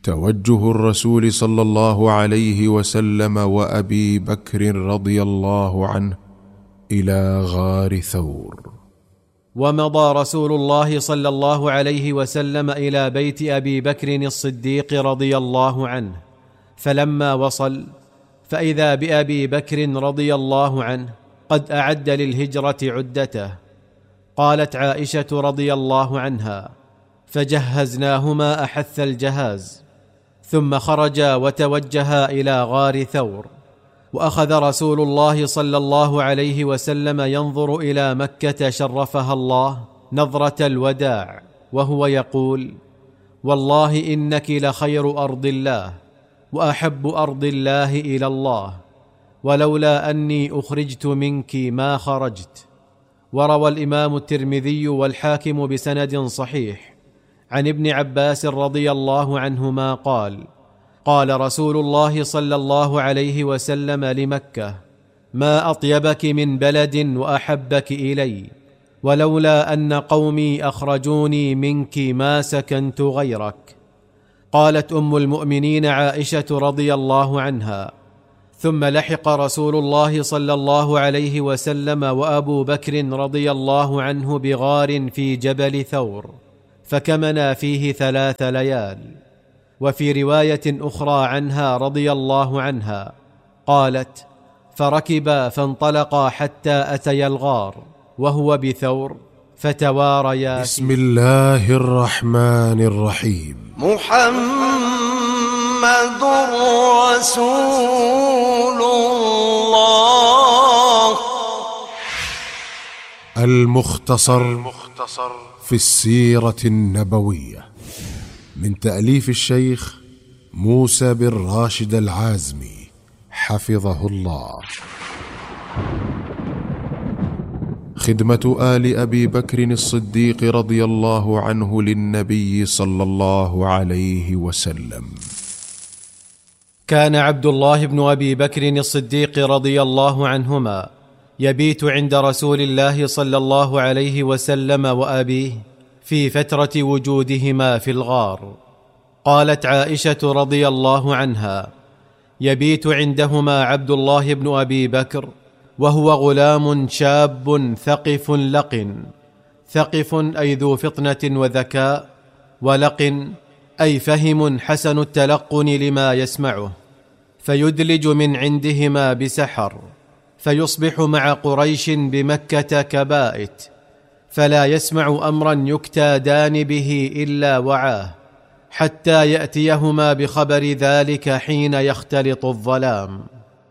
توجه الرسول صلى الله عليه وسلم وأبي بكر رضي الله عنه إلى غار ثور. ومضى رسول الله صلى الله عليه وسلم إلى بيت أبي بكر الصديق رضي الله عنه، فلما وصل فإذا بأبي بكر رضي الله عنه قد أعد للهجرة عدته. قالت عائشة رضي الله عنها: فجهزناهما أحث الجهاز، ثم خرجا وتوجها إلى غار ثور. وأخذ رسول الله صلى الله عليه وسلم ينظر إلى مكة شرفها الله نظرة الوداع، وهو يقول: والله إنك لخير أرض الله وأحب أرض الله إلى الله، ولولا أني أخرجت منك ما خرجت. وروى الإمام الترمذي والحاكم بسند صحيح عن ابن عباس رضي الله عنهما قال: قال رسول الله صلى الله عليه وسلم لمكة: ما أطيبك من بلد وأحبك إلي، ولولا أن قومي أخرجوني منك ما سكنت غيرك. قالت أم المؤمنين عائشة رضي الله عنها: ثم لحق رسول الله صلى الله عليه وسلم وأبو بكر رضي الله عنه بغار في جبل ثور، فكمنا فيه 3 ليال. وفي رواية أخرى عنها رضي الله عنها قالت: فركبا فانطلقا حتى أتيا الغار وهو بثور فتواريا. بسم الله الرحمن الرحيم. محمد رسول الله. المختصر في السيرة النبوية، من تأليف الشيخ موسى بن راشد العازمي حفظه الله. خدمة آل أبي بكر الصديق رضي الله عنه للنبي صلى الله عليه وسلم. كان عبد الله بن أبي بكر الصديق رضي الله عنهما يبيت عند رسول الله صلى الله عليه وسلم وأبيه في فترة وجودهما في الغار. قالت عائشة رضي الله عنها: يبيت عندهما عبد الله بن أبي بكر وهو غلام شاب ثقف لقن. ثقف أي ذو فطنة وذكاء، ولقن أي فهم حسن التلقن لما يسمعه، فيدلج من عندهما بسحر، فيصبح مع قريش بمكة كبائت، فلا يسمع أمرا يكتادان به إلا وعاه، حتى يأتيهما بخبر ذلك حين يختلط الظلام.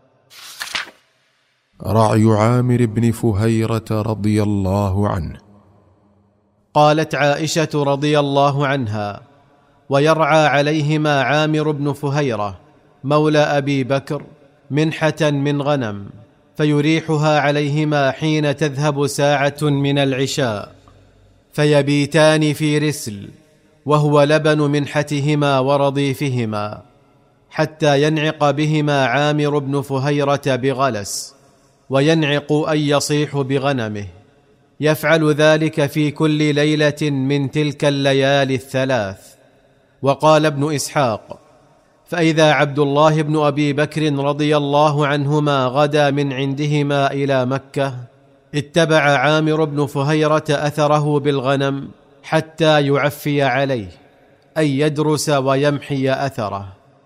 رعي عامر بن فهيرة رضي الله عنه. قالت عائشة رضي الله عنها: ويرعى عليهما عامر بن فهيرة مولى أبي بكر منحة من غنم، فيريحها عليهما حين تذهب ساعة من العشاء، فيبيتان في رسل، وهو لبن منحتهما ورضيفهما، حتى ينعق بهما عامر بن فهيرة بغلس، وينعق أي يصيح بغنمه. يفعل ذلك في كل ليلة من تلك الليالي 3. وقال ابن إسحاق: فإذا عبد الله بن أبي بكر رضي الله عنهما غدا من عندهما إلى مكة، اتبع عامر بن فهيرة أثره بالغنم حتى يعفي عليه، أي يدرس ويمحي أثره.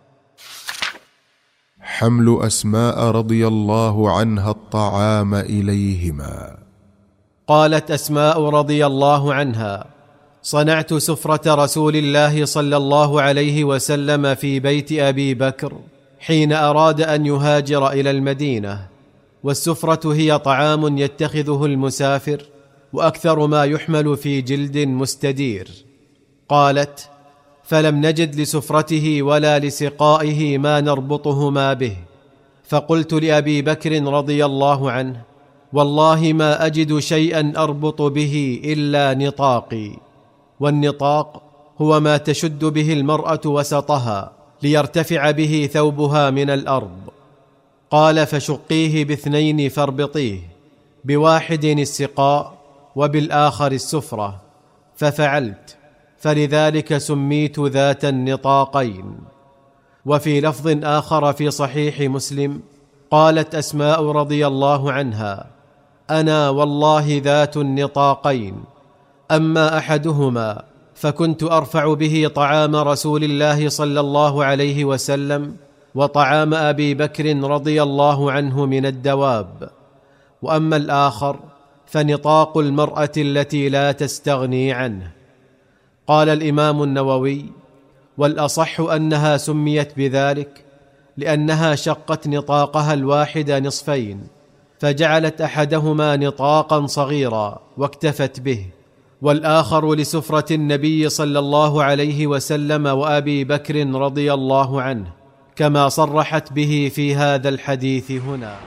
حمل أسماء رضي الله عنها الطعام إليهما. قالت أسماء رضي الله عنها: صنعت سفرة رسول الله صلى الله عليه وسلم في بيت أبي بكر حين أراد أن يهاجر إلى المدينة، والسفرة هي طعام يتخذه المسافر، وأكثر ما يحمل في جلد مستدير. قالت: فلم نجد لسفرته ولا لسقائه ما نربطهما به، فقلت لأبي بكر رضي الله عنه: والله ما أجد شيئا أربط به إلا نطاقي. والنطاق هو ما تشد به المرأة وسطها ليرتفع به ثوبها من الأرض. قال: فشقيه ب2 فاربطيه، بواحد السقاء وبالآخر السفرة، ففعلت، فلذلك سميت ذات النطاقين. وفي لفظ آخر في صحيح مسلم قالت أسماء رضي الله عنها: أنا والله ذات النطاقين، أما أحدهما فكنت أرفع به طعام رسول الله صلى الله عليه وسلم وطعام أبي بكر رضي الله عنه من الدواب، وأما الآخر فنطاق المرأة التي لا تستغني عنه. قال الإمام النووي: والأصح أنها سميت بذلك لأنها شقت نطاقها الواحد نصفين، فجعلت أحدهما نطاقا صغيرا واكتفت به، والآخر لسفرة النبي صلى الله عليه وسلم وأبي بكر رضي الله عنه، كما صرحت به في هذا الحديث هنا.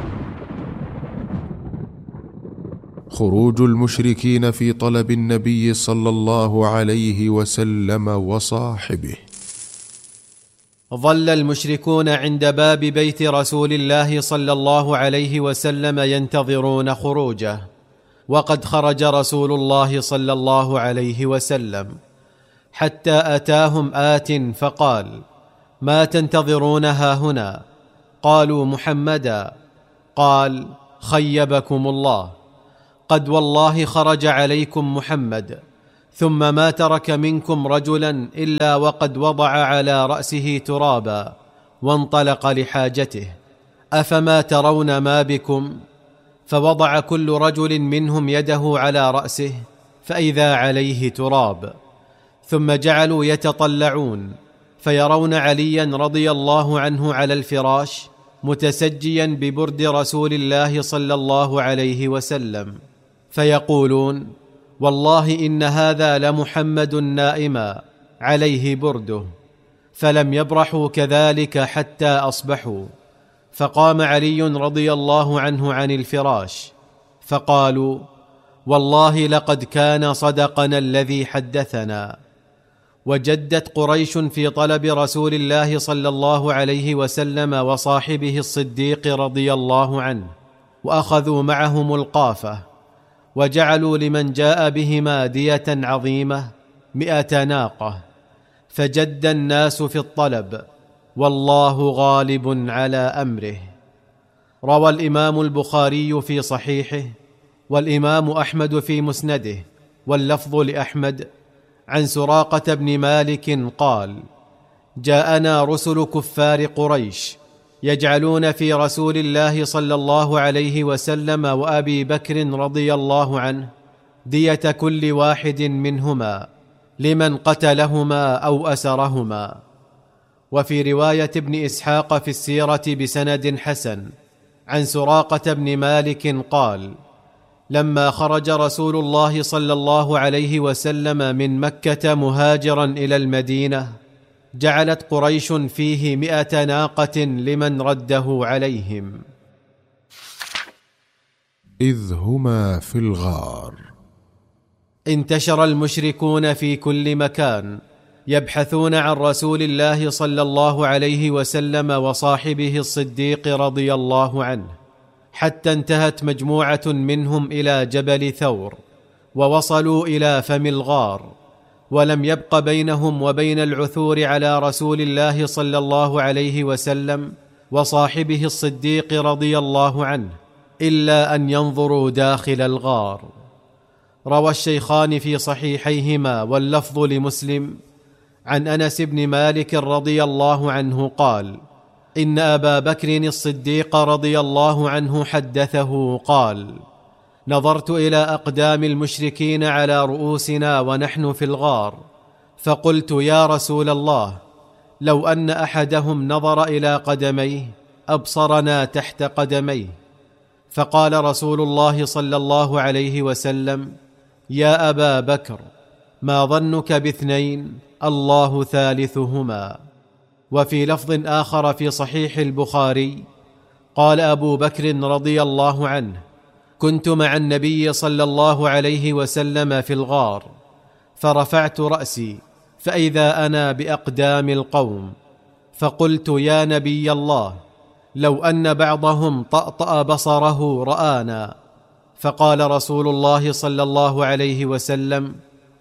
خروج المشركين في طلب النبي صلى الله عليه وسلم وصاحبه. ظل المشركون عند باب بيت رسول الله صلى الله عليه وسلم ينتظرون خروجه، وقد خرج رسول الله صلى الله عليه وسلم، حتى أتاهم آت فقال: ما تنتظرون هاهنا؟ قالوا: محمدا. قال: خيبكم الله، قد والله خرج عليكم محمد، ثم ما ترك منكم رجلا إلا وقد وضع على رأسه ترابا وانطلق لحاجته، أفما ترون ما بكم؟ فوضع كل رجل منهم يده على رأسه فإذا عليه تراب، ثم جعلوا يتطلعون فيرون عليا رضي الله عنه على الفراش متسجيا ببرد رسول الله صلى الله عليه وسلم، فيقولون: والله إن هذا لمحمد نائما عليه برده. فلم يبرحوا كذلك حتى أصبحوا، فقام علي رضي الله عنه عن الفراش، فقالوا: والله لقد كان صدقنا الذي حدثنا. وجدت قريش في طلب رسول الله صلى الله عليه وسلم وصاحبه الصديق رضي الله عنه، وأخذوا معهم القافة، وجعلوا لمن جاء بهما دية عظيمة 100 ناقة، فجد الناس في الطلب، والله غالب على أمره. روى الإمام البخاري في صحيحه، والإمام أحمد في مسنده، واللفظ لأحمد، عن سراقة بن مالك قال: جاءنا رسل كفار قريش يجعلون في رسول الله صلى الله عليه وسلم وأبي بكر رضي الله عنه دية كل واحد منهما لمن قتلهما أو أسرهما. وفي رواية ابن إسحاق في السيرة بسند حسن عن سراقة بن مالك قال: لما خرج رسول الله صلى الله عليه وسلم من مكة مهاجرا إلى المدينة، جعلت قريش فيه 100 ناقة لمن رده عليهم. إذ هما في الغار. انتشر المشركون في كل مكان يبحثون عن رسول الله صلى الله عليه وسلم وصاحبه الصديق رضي الله عنه، حتى انتهت مجموعة منهم إلى جبل ثور، ووصلوا إلى فم الغار، ولم يبق بينهم وبين العثور على رسول الله صلى الله عليه وسلم وصاحبه الصديق رضي الله عنه إلا أن ينظروا داخل الغار. روى الشيخان في صحيحيهما واللفظ لمسلم عن أنس بن مالك رضي الله عنه قال: إن أبا بكر الصديق رضي الله عنه حدثه قال: نظرت إلى أقدام المشركين على رؤوسنا ونحن في الغار، فقلت: يا رسول الله، لو أن أحدهم نظر إلى قدميه أبصرنا تحت قدميه. فقال رسول الله صلى الله عليه وسلم: يا أبا بكر، ما ظنك باثنين الله ثالثهما. وفي لفظ آخر في صحيح البخاري قال أبو بكر رضي الله عنه: كنت مع النبي صلى الله عليه وسلم في الغار، فرفعت رأسي فإذا أنا بأقدام القوم، فقلت: يا نبي الله، لو أن بعضهم طأطأ بصره رآنا. فقال رسول الله صلى الله عليه وسلم: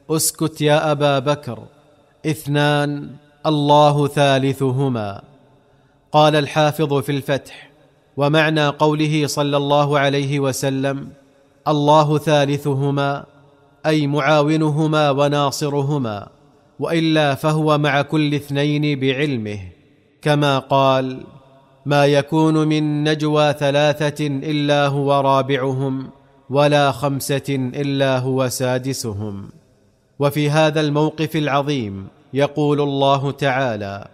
اسكت يا أبا بكر، 2 الله ثالثهما. قال الحافظ في الفتح: ومعنى قوله صلى الله عليه وسلم الله ثالثهما أي معاونهما وناصرهما، وإلا فهو مع كل 2 بعلمه، كما قال: ما يكون من نجوى 3 إلا هو رابعهم ولا 5 إلا هو سادسهم. وفي هذا الموقف العظيم يقول الله تعالى: